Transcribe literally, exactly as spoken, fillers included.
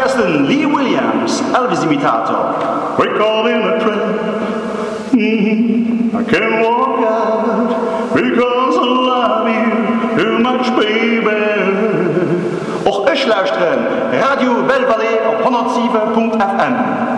eerste Lee Williams, Elvis-imitator. We call in a train. Mm-hmm. I can't walk out because I love you too much, baby. Och ich luisteren Radio Belle Vallée op honderdzeven punt f m.